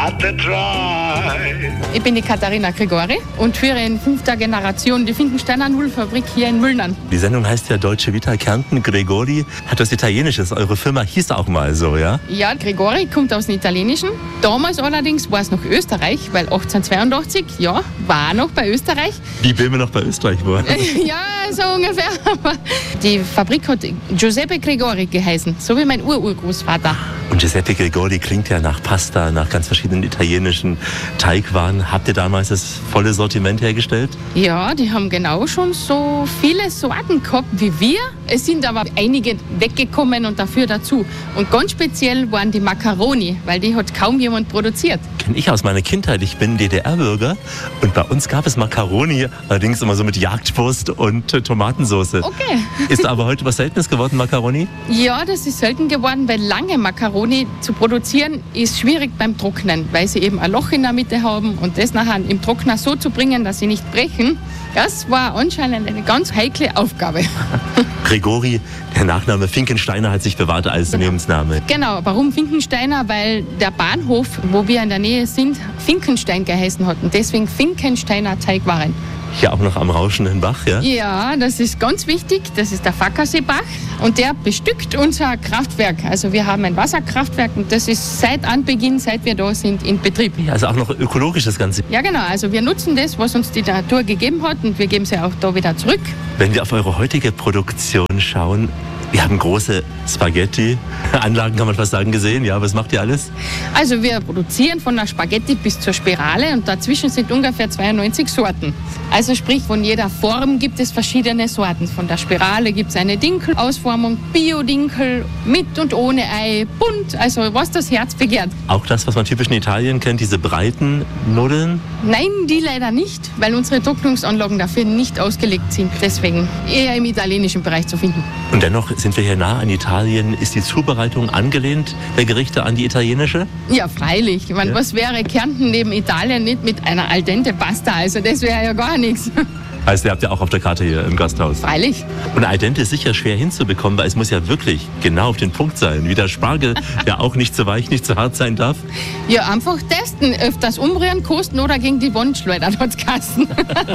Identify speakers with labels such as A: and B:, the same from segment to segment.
A: to try.
B: Ich bin die Katharina Gregori und führe in 5. Generation die Finkensteiner Nudelfabrik hier in Müllnern.
C: Die Sendung heißt ja Deutsche Vita Kärnten. Gregori hat was Italienisches. Eure Firma hieß auch mal so, ja?
B: Ja, Gregori kommt aus dem Italienischen. Damals allerdings war es noch Österreich, weil 1882, ja, war noch bei Österreich.
C: Wie bin wir noch bei Österreich geworden?
B: Ja, so ungefähr. Die Fabrik hat Giuseppe Gregori geheißen, so wie mein Urgroßvater.
C: Und Giuseppe Gregori klingt ja nach Pasta, nach ganz verschiedenen italienischen Teigwaren. Habt ihr damals das volle Sortiment hergestellt?
B: Ja, die haben genau schon so viele Sorten gehabt wie wir. Es sind aber einige weggekommen und dafür dazu. Und ganz speziell waren die Macaroni, weil die hat kaum jemand produziert.
C: Kenn ich aus meiner Kindheit. Ich bin DDR-Bürger und bei uns gab es Macaroni, allerdings immer so mit Jagdwurst und Tomatensauce.
B: Okay.
C: Ist aber heute was Seltenes geworden, Macaroni?
B: Ja, das ist selten geworden, weil lange Macaroni zu produzieren ist schwierig beim Trocknen, weil sie eben ein Loch in der Mitte haben und das nachher im Trockner so zu bringen, dass sie nicht brechen, das war anscheinend eine ganz heikle Aufgabe.
C: Gregori, der Nachname Finkensteiner hat sich bewahrt als Lebensname.
B: Genau, warum Finkensteiner? Weil der Bahnhof, wo wir in der Nähe sind, Finkenstein geheißen hat und deswegen Finkensteiner Teigwaren.
C: Hier auch noch am rauschenden Bach, ja?
B: Ja, das ist ganz wichtig. Das ist der Fackerseebach und der bestückt unser Kraftwerk. Also wir haben ein Wasserkraftwerk und das ist seit Anbeginn, seit wir da sind, in Betrieb.
C: Ja, also auch noch ökologisch das Ganze.
B: Ja, genau. Also wir nutzen das, was uns die Natur gegeben hat und wir geben sie auch da wieder zurück.
C: Wenn wir auf eure heutige Produktion schauen, wir haben große Spaghetti-Anlagen, kann man fast sagen, gesehen. Ja, was macht ihr alles?
B: Also wir produzieren von der Spaghetti bis zur Spirale und dazwischen sind ungefähr 92 Sorten. Also sprich, von jeder Form gibt es verschiedene Sorten. Von der Spirale gibt es eine Dinkel-Ausformung, Bio-Dinkel, mit und ohne Ei, bunt, also was das Herz begehrt.
C: Auch das, was man typisch in Italien kennt, diese breiten Nudeln?
B: Nein, die leider nicht, weil unsere Trocknungsanlagen dafür nicht ausgelegt sind. Deswegen eher im italienischen Bereich zu finden.
C: Und dennoch sind wir hier nah an Italien. Ist die Zubereitung angelehnt der Gerichte an die italienische?
B: Ja, freilich. Ich meine,
C: Ja.
B: was wäre Kärnten neben Italien nicht mit einer al dente Pasta? Also das wäre ja gar nichts.
C: Heißt, ihr habt ja auch auf der Karte hier im Gasthaus.
B: Freilich.
C: Und al dente ist sicher schwer hinzubekommen, weil es muss ja wirklich genau auf den Punkt sein. Wie der Spargel, der auch nicht zu weich, nicht zu hart sein darf.
B: Ja, einfach testen. Öfters umrühren, kosten oder gegen die Wand schleudern, hat's geheißen.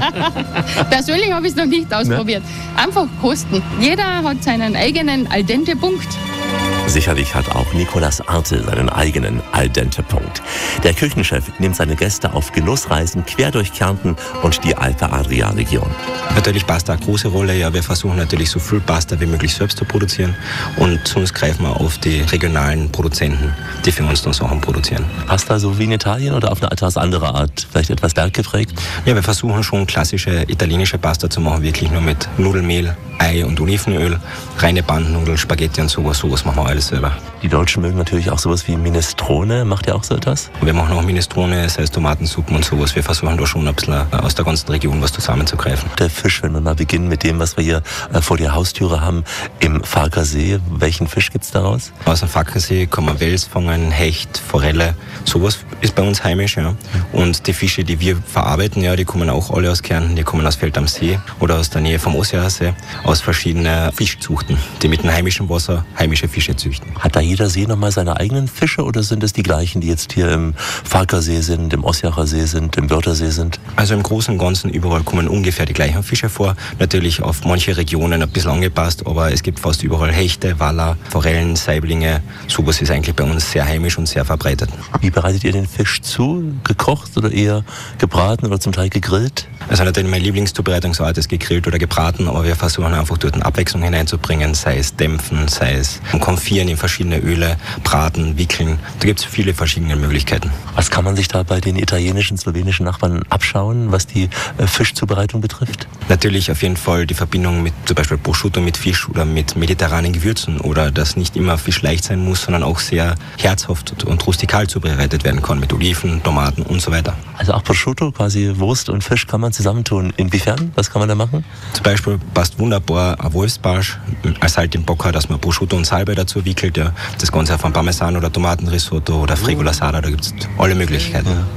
B: Persönlich habe ich es noch nicht ausprobiert. Einfach kosten. Jeder hat seinen eigenen al dente Punkt.
C: Sicherlich hat auch Nicolas Arte seinen eigenen al dente Punkt. Der Küchenchef nimmt seine Gäste auf Genussreisen quer durch Kärnten und die Alpe Adria Region.
D: Natürlich Pasta eine große Rolle. Ja, wir versuchen natürlich so viel Pasta wie möglich selbst zu produzieren und sonst greifen wir auf die regionalen Produzenten, die für uns dann Sachen produzieren.
C: Pasta so wie in Italien oder auf eine etwas andere Art? Vielleicht etwas berggeprägt?
D: Ja, wir versuchen schon klassische italienische Pasta zu machen, wirklich nur mit Nudelmehl, Ei und Olivenöl, reine Bandnudeln, Spaghetti und sowas machen wir alles selber.
C: Die Deutschen mögen natürlich auch sowas wie Minestrone. Macht ihr auch so etwas?
D: Wir machen auch Minestrone, sei es Tomatensuppen und sowas. Wir versuchen da schon ein bisschen aus der ganzen Region was zusammenzugreifen.
C: Der Fisch, wenn wir mal beginnen mit dem, was wir hier vor der Haustüre haben, im Farkersee. Welchen Fisch gibt's daraus?
D: Aus dem Farkersee kann man Wels fangen, Hecht, Forelle. Sowas ist bei uns heimisch, ja. Und die Fische, die wir verarbeiten, ja, die kommen auch alle aus Kärnten. Die kommen aus Feld am See oder aus der Nähe vom Ossiacher, aus verschiedenen Fischzuchten, die mit dem heimischen Wasser heimische Fische züchten.
C: Hat da jeder See nochmal seine eigenen Fische oder sind es die gleichen, die jetzt hier im Farkersee sind, im Ossiacher See sind, im Wörthersee sind?
D: Also im Großen und Ganzen überall kommen ungefähr die gleichen Fische vor. Natürlich auf manche Regionen ein bisschen angepasst, aber es gibt fast überall Hechte, Waller, Forellen, Saiblinge. Sowas ist eigentlich bei uns sehr heimisch und sehr verbreitet.
C: Wie bereitet ihr den Fisch zu? Gekocht oder eher gebraten oder zum Teil gegrillt?
D: Also natürlich meine Lieblingszubereitungsart ist gegrillt oder gebraten, aber wir versuchen einfach dort eine Abwechslung hineinzubringen, sei es dämpfen, sei es konfieren in verschiedene Öle, braten, wickeln. Da gibt es viele verschiedene Möglichkeiten.
C: Was kann man sich da bei den italienischen, slowenischen Nachbarn abschauen, was die Fischzubereitung betrifft?
D: Natürlich auf jeden Fall die Verbindung mit zum Beispiel Prosciutto mit Fisch oder mit mediterranen Gewürzen oder dass nicht immer Fisch leicht sein muss, sondern auch sehr herzhaft und rustikal zubereitet werden kann mit Oliven, Tomaten und so weiter.
C: Also auch Prosciutto, quasi Wurst und Fisch kann man zusammentun. Inwiefern? Was kann man da machen?
D: Zum Beispiel passt wunderbar ein Wolfsbarsch als halt im Bocker, dass man Prosciutto und Salbei dazu wickelt. Ja. Das Ganze von Parmesan oder Tomatenrisotto oder Fregola Sada, da gibt es alle Möglichkeiten.
C: Ja.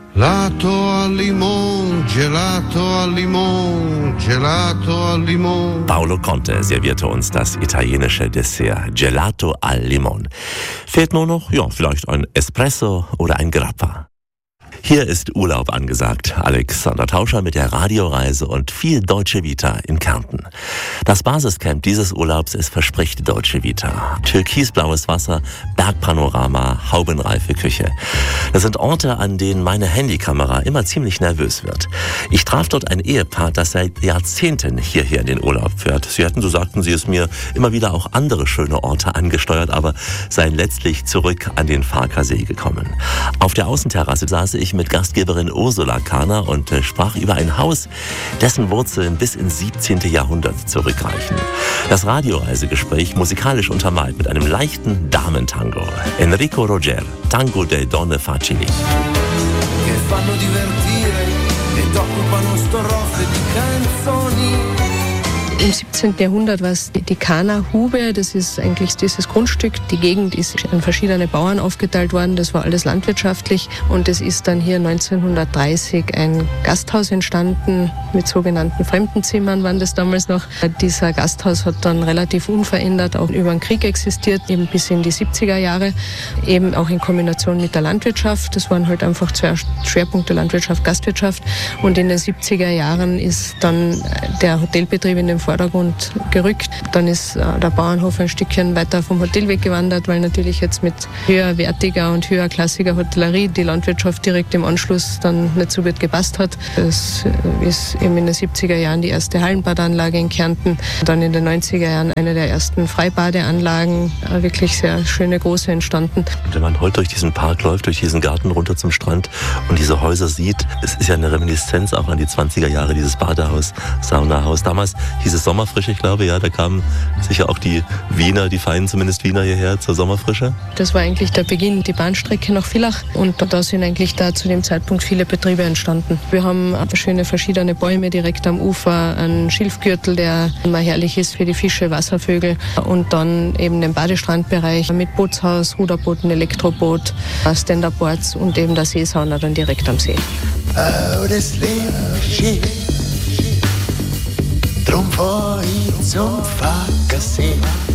A: Gelato al limon, gelato al limon, gelato al limon.
C: Paolo Conte servierte uns das italienische Dessert Gelato al Limon. Fehlt nur noch, vielleicht ein Espresso oder ein Grappa. Hier ist Urlaub angesagt. Alexander Tauscher mit der Radioreise und viel Deutsche Vita in Kärnten. Das Basiscamp dieses Urlaubs ist verspricht Deutsche Vita. Türkisblaues Wasser, Bergpanorama, haubenreife Küche. Das sind Orte, an denen meine Handykamera immer ziemlich nervös wird. Ich traf dort ein Ehepaar, das seit Jahrzehnten hierher in den Urlaub fährt. Sie hatten, so sagten sie es mir, immer wieder auch andere schöne Orte angesteuert, aber seien letztlich zurück an den Farkasee gekommen. Auf der Außenterrasse saß ich mit Gastgeberin Ursula Kahner und sprach über ein Haus, dessen Wurzeln bis ins 17. Jahrhundert zurückreichen. Das Radioreisegespräch musikalisch untermalt mit einem leichten Damentango. Enrico Roger, Tango delle Donne Facili.
E: Che fanno divertire ed occupano strophe di canzoni.
F: Im 17. Jahrhundert war es die Kahner-Hube, das ist eigentlich dieses Grundstück. Die Gegend ist an verschiedene Bauern aufgeteilt worden, das war alles landwirtschaftlich und es ist dann hier 1930 ein Gasthaus entstanden, mit sogenannten Fremdenzimmern waren das damals noch. Dieser Gasthaus hat dann relativ unverändert auch über den Krieg existiert, eben bis in die 70er Jahre, eben auch in Kombination mit der Landwirtschaft. Das waren halt einfach zwei Schwerpunkte, Landwirtschaft, Gastwirtschaft und in den 70er Jahren ist dann der Hotelbetrieb in den Vordergrund gerückt. Dann ist der Bauernhof ein Stückchen weiter vom Hotel weggewandert, weil natürlich jetzt mit höherwertiger und höherklassiger Hotellerie die Landwirtschaft direkt im Anschluss dann nicht so gut gepasst hat. Es ist eben in den 70er Jahren die erste Hallenbadanlage in Kärnten, dann in den 90er Jahren eine der ersten Freibadeanlagen, wirklich sehr schöne große entstanden.
C: Und wenn man heute durch diesen Park läuft, durch diesen Garten runter zum Strand und diese Häuser sieht, es ist ja eine Reminiszenz auch an die 20er Jahre, dieses Badehaus, Saunahaus. Damals hieß es Sommerfrische, ich glaube, ja, da kamen sicher auch die Wiener, die feinen zumindest Wiener hierher zur Sommerfrische.
F: Das war eigentlich der Beginn, die Bahnstrecke nach Villach und da sind eigentlich da zu dem Zeitpunkt viele Betriebe entstanden. Wir haben schöne verschiedene Bäume direkt am Ufer, einen Schilfgürtel, der immer herrlich ist für die Fische, Wasservögel und dann eben den Badestrandbereich mit Bootshaus, Ruderbooten, Elektroboot, Stand-Up-Boards und eben der Seesauna dann direkt am See.
E: Oh, das Leben schön. Drum fahr ich zum Farkasee.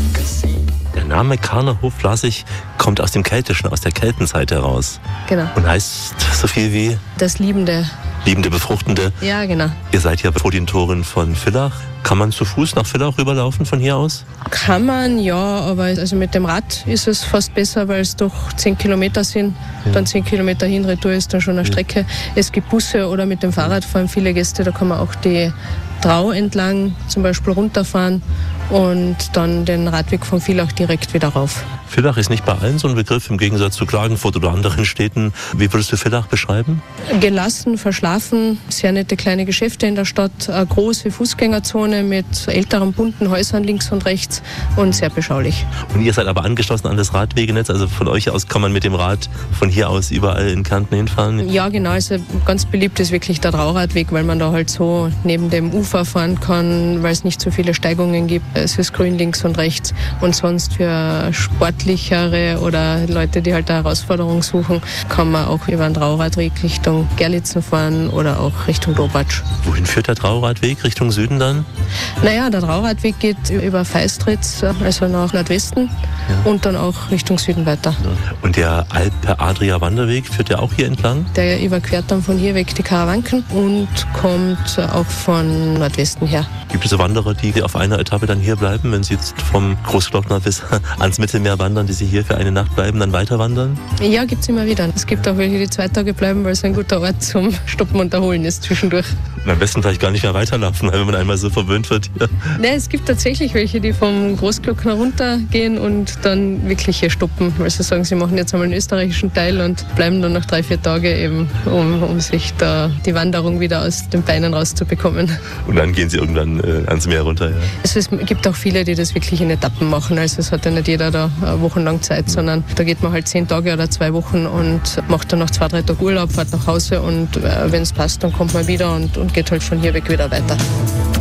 C: Der Name Kahnerhof, las ich, kommt aus dem Keltischen, aus der Keltenzeit heraus.
F: Genau.
C: Und heißt so viel wie?
F: Das Liebende.
C: Liebende, Befruchtende.
F: Ja, genau.
C: Ihr seid ja vor den Toren von Villach. Kann man zu Fuß nach Villach rüberlaufen von hier aus?
F: Kann man, ja, aber also mit dem Rad ist es fast besser, weil es doch 10 Kilometer sind. Ja. Dann 10 Kilometer hin, retour ist dann schon eine Strecke. Ja. Es gibt Busse oder mit dem Fahrrad fahren viele Gäste, da kann man auch die Drau entlang zum Beispiel runterfahren und dann den Radweg von Villach direkt wieder rauf.
C: Villach ist nicht bei allen so ein Begriff, im Gegensatz zu Klagenfurt oder anderen Städten. Wie würdest du Villach beschreiben? Gelassen, verschlafen, sehr nette kleine Geschäfte in der Stadt, eine große Fußgängerzone mit älteren bunten Häusern links und rechts und sehr beschaulich. Und ihr seid aber angeschlossen an das Radwegenetz, also von euch aus kann man mit dem Rad von hier aus überall in Kärnten hinfahren? Ja, genau, also ganz beliebt ist wirklich der Trauradweg, weil man da halt so neben dem Ufer fahren kann, weil es nicht so viele Steigungen gibt. Es ist grün links und rechts und sonst für sportlichere oder Leute, die halt eine Herausforderung suchen, kann man auch über den Trauradweg Richtung Gerlitzen fahren oder auch Richtung Dobatsch. Wohin führt der Trauradweg? Richtung Süden dann? Naja, der Trauradweg geht über Feistritz, also nach Nordwesten und dann auch Richtung Süden weiter. Und der Alpe-Adria-Wanderweg führt ja auch hier entlang? Der überquert dann von hier weg die Karawanken und kommt auch von Nordwesten her. Gibt es so Wanderer, die auf einer Etappe dann hier bleiben, wenn sie jetzt vom Großglockner bis ans Mittelmeer wandern, die sie hier für eine Nacht bleiben, dann weiter wandern? Ja, gibt es immer wieder. Es gibt auch welche, die 2 Tage bleiben, weil es ein guter Ort zum Stoppen und Erholen ist zwischendurch. Und am besten vielleicht gar nicht mehr weiterlaufen, wenn man einmal so verwöhnt wird hier. Ne, es gibt tatsächlich welche, die vom Großglockner runtergehen und dann wirklich hier stoppen, weil sie sagen, sie machen jetzt einmal den österreichischen Teil und bleiben dann noch 3-4 Tage eben, um sich da die Wanderung wieder aus den Beinen rauszubekommen. Und dann gehen sie irgendwann ans Meer runter, ja? Also es gibt auch viele, die das wirklich in Etappen machen, also es hat ja nicht jeder da wochenlang Zeit, sondern da geht man halt 10 Tage oder 2 Wochen und macht dann noch 2-3 Tage Urlaub, fährt nach Hause und wenn es passt, dann kommt man wieder und geht halt von hier weg wieder weiter.